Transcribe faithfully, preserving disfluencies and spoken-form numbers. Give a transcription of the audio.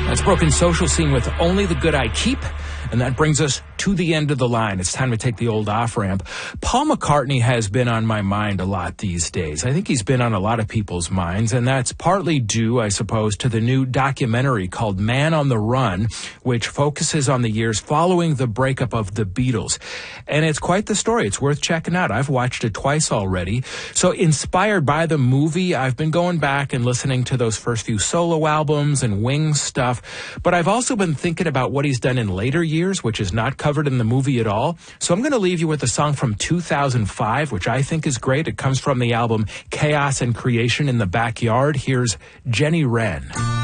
That's Broken Social Scene with Only the Good I Keep. And that brings us to the end of the line. It's time to take the old off-ramp. Paul McCartney has been on my mind a lot these days. I think he's been on a lot of people's minds, and that's partly due, I suppose, to the new documentary called Man on the Run, which focuses on the years following the breakup of the Beatles. And it's quite the story. It's worth checking out. I've watched it twice already. So inspired by the movie, I've been going back and listening to those first few solo albums and Wings stuff. But I've also been thinking about what he's done in later years. Years, which is not covered in the movie at all. So I'm going to leave you with a song from two thousand five, which I think is great. It comes from the album Chaos and Creation in the Backyard. Here's Jenny Wren.